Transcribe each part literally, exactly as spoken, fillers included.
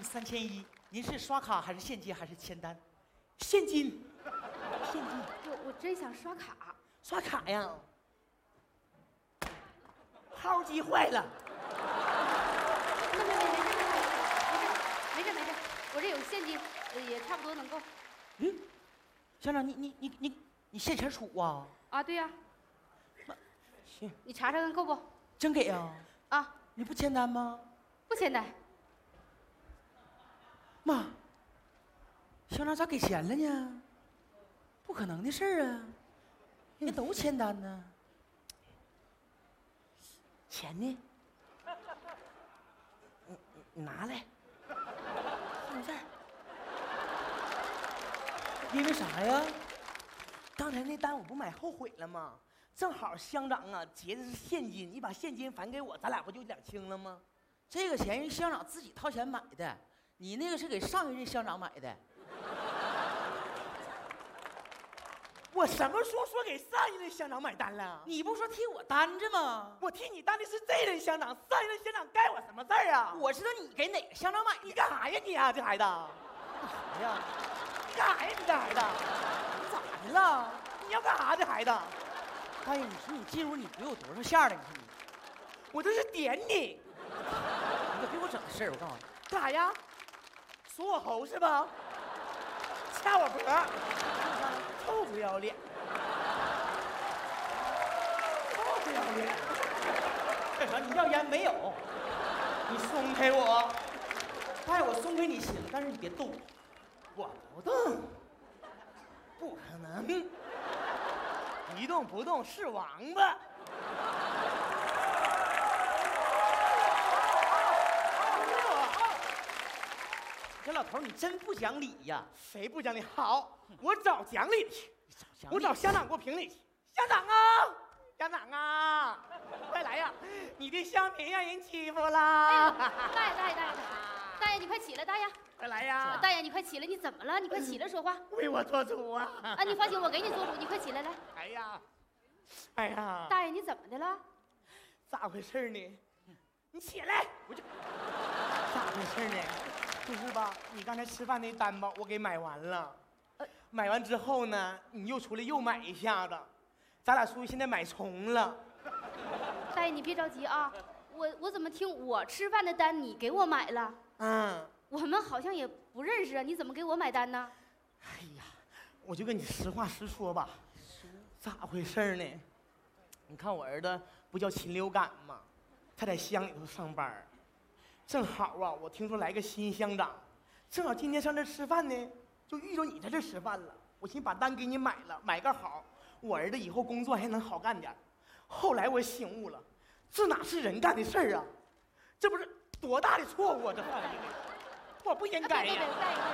三千一，您是刷卡还是现金还是签单？ 现金，现金， 我我真想刷卡。 刷卡呀。号机坏了。 没没没没事没事没事没事，我这有现金，呃也差不多能够。 嗯，乡长，你你你你你现钱出啊？ 啊，对呀、 那行， 你查查看够不？ 真给啊？ 啊， 你不签单吗？ 不签单。 妈，乡长咋给钱了呢？不可能的事儿啊！人家都签单呢。 钱呢？你你拿来。放这儿。 因为啥呀？ 刚才那单我不买后悔了吗？正好乡长啊结的是现金，你把现金返给我，咱俩不就两清了吗？ 这个钱是乡长自己掏钱买的，你那个是给上一任乡长买的。 我什么时候说给上一任乡长买单了？ 你不说替我担着吗？ 我替你担的是这任乡长，上一任乡长该我什么事儿啊？ 我知道你给哪个乡长买的。 你干啥呀你啊，这孩子？ 啥呀？ 你干啥呀你这孩子？ 你咋的了？ 你要干啥这孩子？ 大爷，你说你进屋你不有多少下了？你说你， 我这是点你。 你可别给我整事儿！我告诉你， 干啥呀？说我猴是吧？掐我脖，臭不要脸！臭不要脸！ 干啥？你要烟没有？ 你松开我！ 大爷，我松开你行，但是你别动。 我不动，不可能！一动不动是王八。 这老头你真不讲理呀！ 谁不讲理？好，我找讲理去。我找乡长给我评理去。乡长啊，乡长啊，快来呀！你的乡民让人欺负啦！ 哎呦，大爷大爷大爷大爷，你快起来，大爷！ 快来呀！ 大爷你快起来，你怎么了？你快起来说话。 为我做主啊！ 啊，你放心，我给你做主，你快起来来。 哎呀，哎呀， 大爷你怎么的了？ 咋回事呢？你起来！我就咋回事呢？就是吧，你刚才吃饭那单吧，我给买完了。 呃， 买完之后呢，你又出来又买一下子，咱俩属于现在买重了。 大爷你别着急啊，我我怎么听我吃饭的单你给我买了？ 嗯， 我们好像也不认识啊，你怎么给我买单呢？ 哎呀，我就跟你实话实说吧，咋回事呢？你看我儿子不叫禽流感吗？他在乡里头上班，正好啊，我听说来个新乡长，正好今天上这吃饭呢，就遇着你在这吃饭了。我寻把单给你买了，买个好，我儿子以后工作还能好干点。后来我醒悟了，这哪是人干的事儿啊？这不是多大的错误啊！这犯的，我不应该呀。 大爷，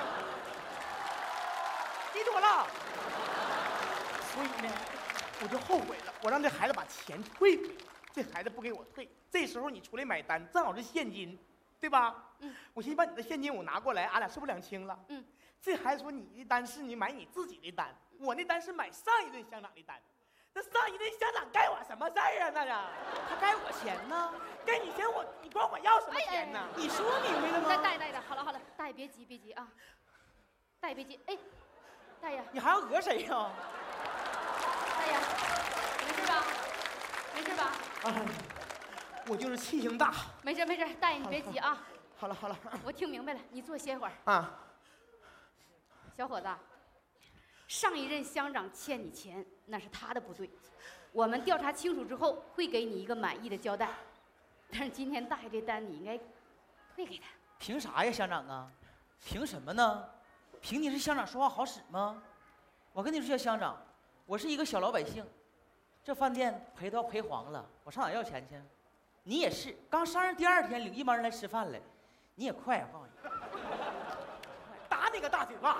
记住我了。所以呢，我就后悔了，我让这孩子把钱退回来，这孩子不给我退，这时候你出来买单，正好是现金，对吧？ 嗯， 我寻思把你的现金我拿过来，俺俩是不是两清了？ 嗯， 这孩子说你的单是你买你自己的单，我那单是买上一任乡长的单，那上一任乡长该我什么事儿啊？那个他该我钱呢？ 该你钱我，你管我要什么钱呢？ 你说明白了吗？ 大大爷大爷，好了好了，大爷别急别急啊，大爷别急，哎，大爷你还要讹谁呀？ 大爷，没事吧？没事吧？ 啊，我就是气性大。 没事没事，大爷你别急啊， 好了好了我听明白了，你坐歇会儿。 啊， 小伙子，上一任乡长欠你钱，那是他的不对，我们调查清楚之后会给你一个满意的交代。但是今天大爷这单你应该退给他。 凭啥呀，乡长啊？凭什么呢？凭你是乡长说话好使吗？我跟你说，乡长，我是一个小老百姓，这饭店赔都要赔黄了，我上哪要钱去？你也是，刚上任第二天领一帮人来吃饭来，你也快，我告诉你， 打你个大嘴巴！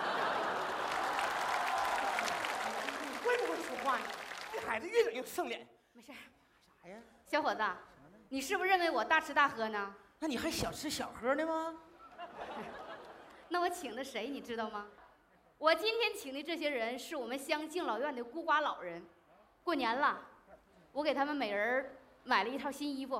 你会不会说话呀？这孩子越整越生脸。 没事。 啥呀？ 小伙子，你是不是认为我大吃大喝呢？ 那你还小吃小喝呢吗？ 那我请的谁你知道吗？我今天请的这些人是我们乡敬老院的孤寡老人，过年了，我给他们每人买了一套新衣服。